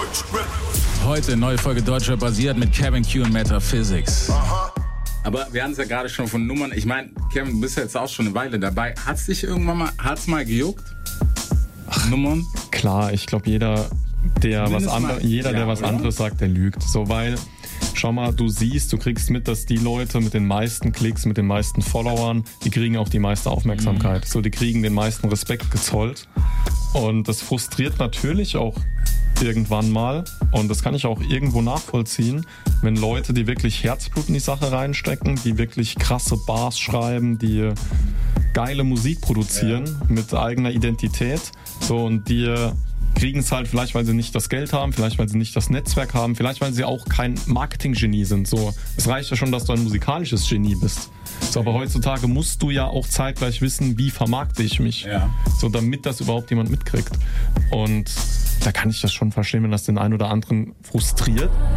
Heute neue Folge Deutschrap basiert mit Kevin Q und Metaphysics. Aber wir haben es ja gerade schon von Nummern. Ich meine, Kevin, du bist ja jetzt auch schon eine Weile dabei. Hat's dich irgendwann mal gejuckt? Nummern? Klar, ich glaube, jeder, der was anderes sagt, der lügt. So, weil, schau mal, du kriegst mit, dass die Leute mit den meisten Klicks, mit den meisten Followern, die kriegen auch die meiste Aufmerksamkeit. So, die kriegen den meisten Respekt gezollt. Und das frustriert natürlich auch irgendwann mal. Und das kann ich auch irgendwo nachvollziehen, wenn Leute, die wirklich Herzblut in die Sache reinstecken, die wirklich krasse Bars schreiben, die geile Musik produzieren mit eigener Identität. So, und die kriegen es halt vielleicht, weil sie nicht das Geld haben, vielleicht, weil sie nicht das Netzwerk haben, vielleicht, weil sie auch kein Marketing-Genie sind. So, es reicht ja schon, dass du ein musikalisches Genie bist. So, aber heutzutage musst du ja auch zeitgleich wissen, wie vermarkte ich mich. Ja. So, damit das überhaupt jemand mitkriegt. Und da kann ich das schon verstehen, wenn das den einen oder anderen frustriert.